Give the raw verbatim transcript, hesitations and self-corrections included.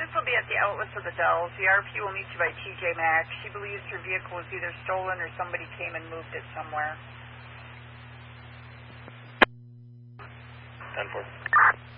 This will be at the outlets of the Dells. The R P will meet you by T J Maxx. She believes her vehicle was either stolen or somebody came and moved it somewhere. ten four.